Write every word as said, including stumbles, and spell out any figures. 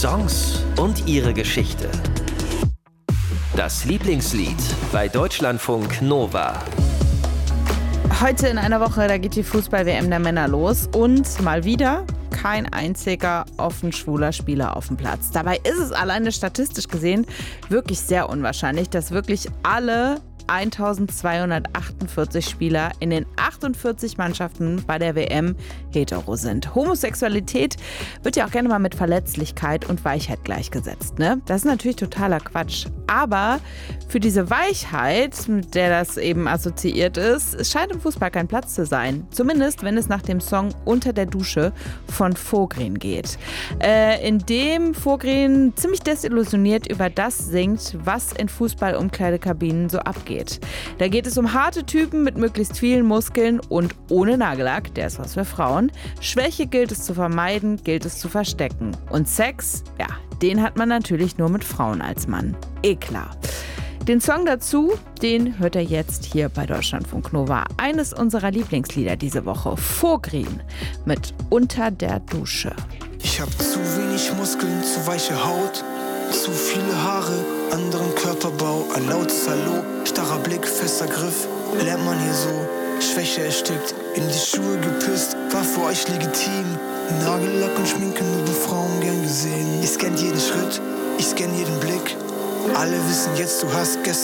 Songs und ihre Geschichte. Das Lieblingslied bei Deutschlandfunk Nova. Heute in einer Woche, da geht die Fußball-W M der Männer los und mal wieder kein einziger offen schwuler Spieler auf dem Platz. Dabei ist es alleine statistisch gesehen wirklich sehr unwahrscheinlich, dass wirklich alle eintausendzweihundertachtundvierzig Spieler in den achtundvierzig Mannschaften bei der W M hetero sind. Homosexualität wird ja auch gerne mal mit Verletzlichkeit und Weichheit gleichgesetzt, ne? Das ist natürlich totaler Quatsch. Aber für diese Weichheit, mit der das eben assoziiert ist, es scheint im Fußball kein Platz zu sein. Zumindest, wenn es nach dem Song Unter der Dusche von Vogrin geht. Äh, in dem Vogrin ziemlich desillusioniert über das singt, was in Fußball-Umkleidekabinen so abgeht. Da geht es um harte Typen mit möglichst vielen Muskeln und ohne Nagellack, der ist was für Frauen. Schwäche gilt es zu vermeiden, gilt es zu verstecken. Und Sex, ja, den hat man natürlich nur mit Frauen als Mann. Eh klar. Den Song dazu, den hört er jetzt hier bei Deutschlandfunk Nova. Eines unserer Lieblingslieder diese Woche, Vogrin mit Unter der Dusche. Ich hab zu wenig Muskeln, zu weiche Haut, zu viele Haare, anderen Körperbau, ein lautes Hallo, starrer Blick, fester Griff, lernt man hier so. Schwäche erstickt, in die Schuhe gepisst, war für euch legitim. Nagellack und Schminke nur bei Frauen gern gesehen. Ihr scannt jeden Schritt, ich scann jeden Blick. Alle wissen jetzt, du hast gestern